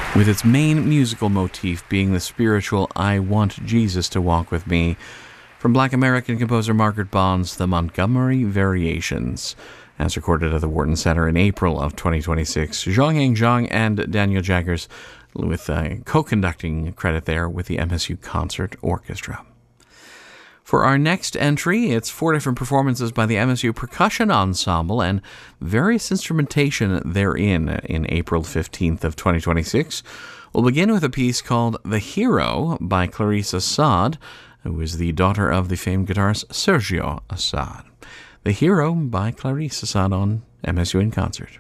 with its main musical motif being the spiritual "I Want Jesus to Walk With Me" from Black American composer Margaret Bond's The Montgomery Variations, as recorded at the Wharton Center in April of 2026. Zhongyang Zhang and Daniel Jaggers with co-conducting credit there with the MSU Concert Orchestra. For our next entry, it's 4 different performances by the MSU Percussion Ensemble and various instrumentation therein in April 15th of 2026. We'll begin with a piece called The Hero by Clarisse Assad, who is the daughter of the famed guitarist Sergio Assad. The Hero by Clarisse Assad on MSU in Concert.